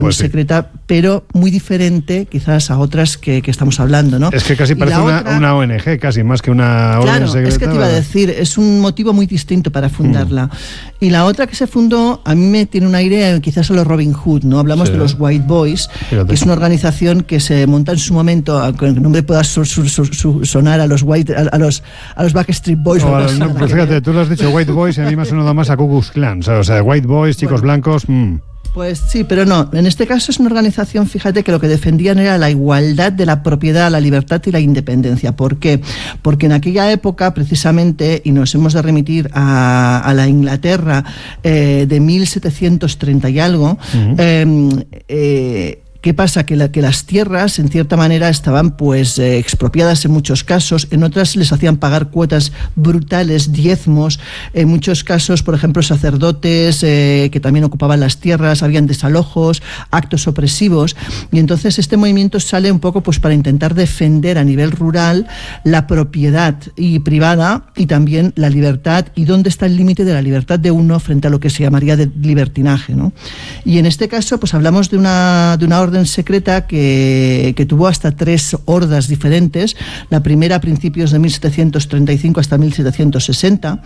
pues secreta, pero muy diferente quizás a otras que estamos hablando, ¿no? Es que casi parece una ONG, casi más que una orden secreta. Claro, es que te iba a decir, es un motivo muy distinto para fundarla. Y la otra que se fundó, a mí me tiene un aire quizás a los Robin Hood, ¿no? Hablamos de los White Boys, que es una organización que se monta en su momento, aunque el nombre pueda sonar a los Backstreet Boys. Pues fíjate, tú lo has dicho White Boys y a mí me ha sonado más a Ku Klux Klan, o sea, White Boys, chicos blancos. Pues sí, pero no. En este caso es una organización, fíjate, que lo que defendían era la igualdad de la propiedad, la libertad y la independencia. ¿Por qué? Porque en aquella época, precisamente, y nos hemos de remitir a la Inglaterra de 1730 y algo, ¿qué pasa? Que las tierras, en cierta manera, estaban pues expropiadas en muchos casos, en otras les hacían pagar cuotas brutales, diezmos, en muchos casos, por ejemplo, sacerdotes que también ocupaban las tierras, habían desalojos, actos opresivos, y entonces este movimiento sale un poco pues para intentar defender a nivel rural la propiedad y privada y también la libertad, y dónde está el límite de la libertad de uno frente a lo que se llamaría de libertinaje, ¿no? Y en este caso pues hablamos de una orden secreta que tuvo hasta 3 hordas diferentes. La primera a principios de 1735 hasta 1760,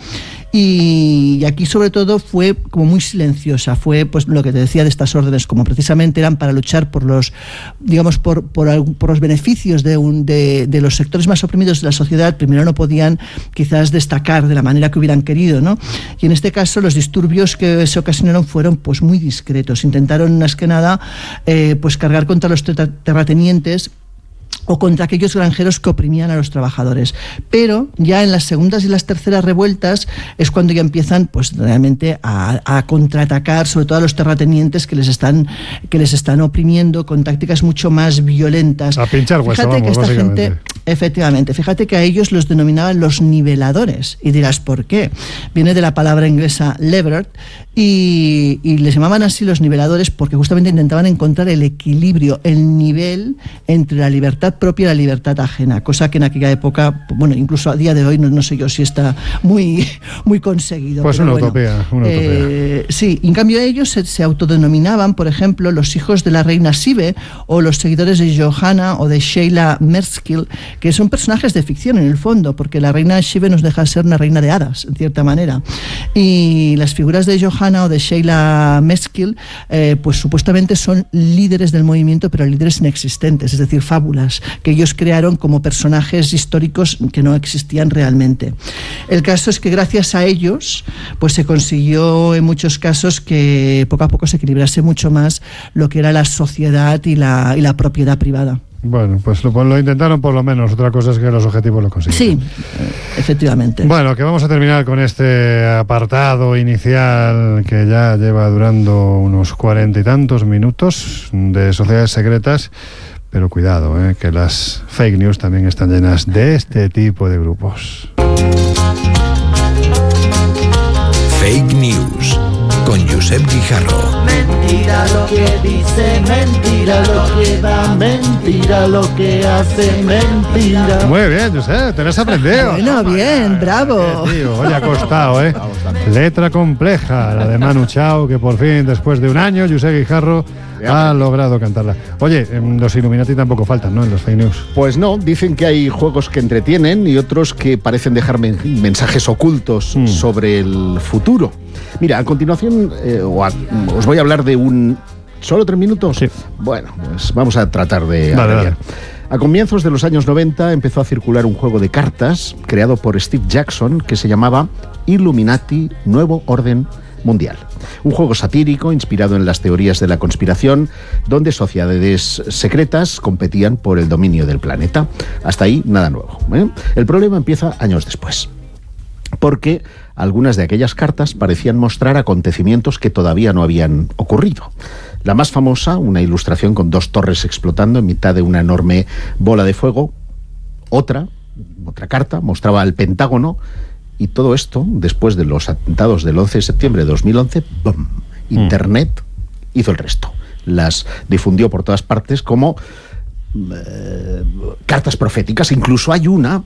y aquí sobre todo fue como muy silenciosa. Fue pues lo que te decía de estas órdenes, como precisamente eran para luchar por los, digamos, por los beneficios de los sectores más oprimidos de la sociedad. Primero no podían quizás destacar de la manera que hubieran querido, ¿no? Y en este caso los disturbios que se ocasionaron fueron pues muy discretos. Intentaron más que nada pues cargar contra los terratenientes o contra aquellos granjeros que oprimían a los trabajadores. Pero ya en las segundas y las terceras revueltas es cuando ya empiezan pues realmente a contraatacar, sobre todo a los terratenientes que les están oprimiendo con tácticas mucho más violentas. A pinchar hueso, fíjate que esta gente, efectivamente, fíjate que a ellos los denominaban los niveladores, y dirás ¿por qué? Viene de la palabra inglesa levered, y les llamaban así los niveladores porque justamente intentaban encontrar el equilibrio, el nivel entre la libertad propia y la libertad ajena, cosa que en aquella época, bueno, incluso a día de hoy no sé yo si está muy conseguido. Pues una utopía. Sí, en cambio ellos se autodenominaban, por ejemplo, los hijos de la reina Sibe, o los seguidores de Johanna o de Sheila Merskill, que son personajes de ficción en el fondo, porque la reina Sibe nos deja ser una reina de hadas, en cierta manera. Y las figuras de Johanna o de Sheila Merskill, pues supuestamente son líderes del movimiento, pero líderes inexistentes, es decir, fábulas que ellos crearon como personajes históricos que no existían realmente. El caso es que gracias a ellos pues se consiguió en muchos casos que poco a poco se equilibrase mucho más lo que era la sociedad y la propiedad privada. Bueno, pues lo intentaron por lo menos. Otra cosa es que los objetivos lo consiguieron. Sí, efectivamente. Bueno, que vamos a terminar con este apartado inicial que ya lleva durando unos 40 y tantos minutos de sociedades secretas. Pero cuidado, que las fake news también están llenas de este tipo de grupos. Fake News con Josep Guijarro. Mentira lo que dice, mentira lo que da, mentira lo que hace, mentira. Muy bien, Josep, te lo has aprendido. Bueno, bien, bravo. Tío, oye, ha costado, Letra compleja, la de Manu Chao, que por fin, después de un año, Josep Guijarro ha logrado cantarla. Oye, los Illuminati tampoco faltan, ¿no?, en los fake news. Pues no, dicen que hay juegos que entretienen y otros que parecen dejar mensajes ocultos sobre el futuro. Mira, a continuación os voy a hablar de un... ¿Solo 3 minutos? Sí. Bueno, pues vamos a tratar de... Dale. A comienzos de los años 90 empezó a circular un juego de cartas creado por Steve Jackson que se llamaba Illuminati Nuevo Orden Mundial. Un juego satírico inspirado en las teorías de la conspiración, donde sociedades secretas competían por el dominio del planeta. Hasta ahí, nada nuevo, El problema empieza años después, porque algunas de aquellas cartas parecían mostrar acontecimientos que todavía no habían ocurrido. La más famosa, una ilustración con 2 torres explotando en mitad de una enorme bola de fuego. Otra carta mostraba al Pentágono. Y todo esto, después de los atentados del 11 de septiembre de 2011, ¡bum!, Internet hizo el resto. Las difundió por todas partes como cartas proféticas. Incluso hay una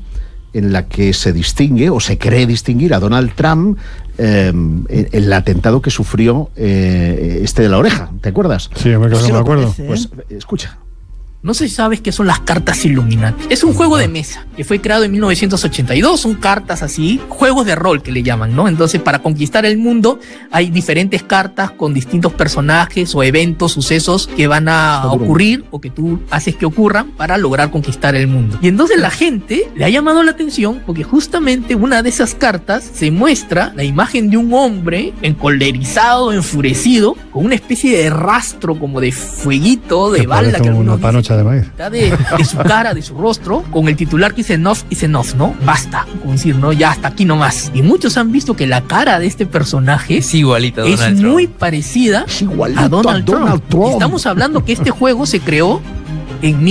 en la que se distingue o se cree distinguir a Donald Trump el atentado que sufrió de la oreja, ¿te acuerdas? Sí, me acuerdo. Pues escucha. No sé si sabes qué son las cartas Illuminati. Es un juego de mesa que fue creado en 1982. Son cartas así, juegos de rol que le llaman, ¿no? Entonces, para conquistar el mundo hay diferentes cartas con distintos personajes o eventos, sucesos que van a ocurrir o que tú haces que ocurran para lograr conquistar el mundo. Y entonces la gente le ha llamado la atención porque justamente una de esas cartas se muestra la imagen de un hombre encolerizado, enfurecido, con una especie de rastro como de fueguito, de bala que algunos dicen, de maíz. De su cara, de su rostro, con el titular que dice enough is enough, ¿no? Basta, como decir, ¿no? Ya hasta aquí nomás. Y muchos han visto que la cara de este personaje es igualita a Donald Trump. Es muy parecida a Donald Trump. Estamos hablando que este juego se creó en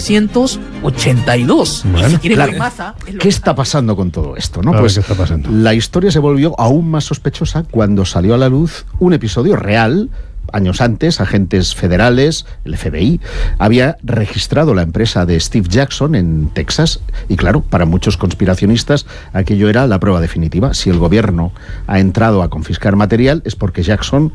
1982. Bueno, y si quieren claro, ver más, ¿qué está pasando con todo esto, no? Claro, Pues ¿qué está pasando? La historia se volvió aún más sospechosa cuando salió a la luz un episodio real. Años antes, agentes federales, el FBI, había registrado la empresa de Steve Jackson en Texas y claro, para muchos conspiracionistas aquello era la prueba definitiva. Si el gobierno ha entrado a confiscar material es porque Jackson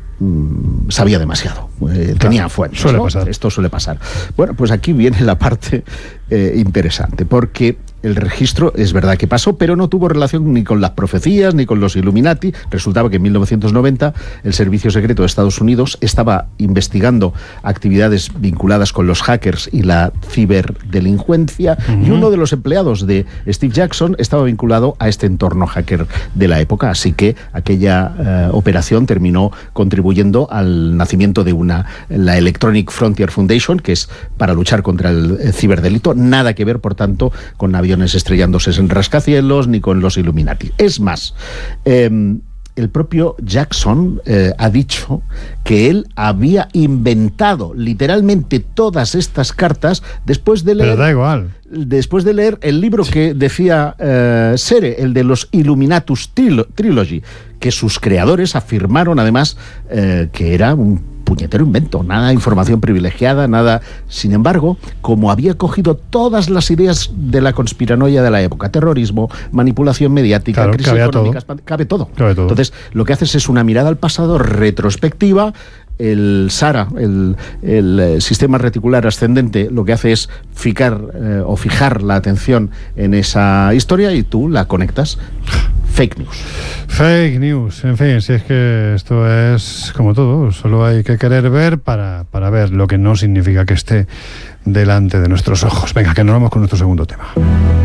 sabía demasiado, tenía fuentes, suele ¿no? pasar. Esto suele pasar. Bueno, pues aquí viene la parte interesante, porque el registro es verdad que pasó, pero no tuvo relación ni con las profecías ni con los Illuminati. Resultaba que en 1990 el Servicio Secreto de Estados Unidos estaba investigando actividades vinculadas con los hackers y la ciberdelincuencia, y uno de los empleados de Steve Jackson estaba vinculado a este entorno hacker de la época, así que aquella operación terminó contribuyendo al nacimiento de la Electronic Frontier Foundation, que es para luchar contra el ciberdelito. Nada que ver, por tanto, con aviones estrellándose en rascacielos ni con los Illuminati. Es más, el propio Jackson ha dicho que él había inventado literalmente todas estas cartas después de leer... Pero da igual. Después de leer el libro que decía Sere, el de los Illuminatus Trilogy, que sus creadores afirmaron además que era un puñetero invento, nada información privilegiada, nada. Sin embargo, como había cogido todas las ideas de la conspiranoia de la época, terrorismo, manipulación mediática, claro, crisis económicas, cabe todo. Entonces, lo que haces es una mirada al pasado retrospectiva. El SARA, el sistema reticular ascendente, lo que hace es fijar la atención en esa historia y tú la conectas. Fake news. Fake news, en fin, si es que esto es como todo, solo hay que querer ver para ver, lo que no significa que esté delante de nuestros ojos. Venga, que nos vamos con nuestro segundo tema.